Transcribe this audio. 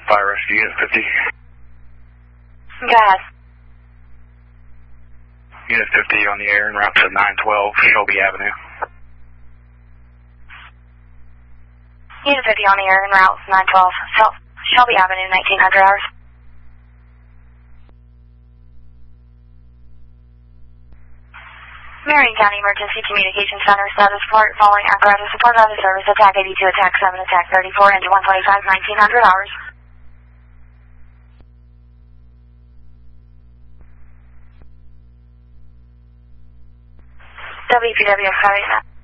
Fire Rescue Unit 50. Go ahead. Unit 50 on the air en route to 912 Shelby Avenue. Unit 50 on the air en route 912 Shelby Avenue, 1900 hours. Marion County Emergency Communication Center, status report, following apparatus support out of service, attack 82, attack 7, attack 34, engine 125, 1900 hours. WPW, sorry,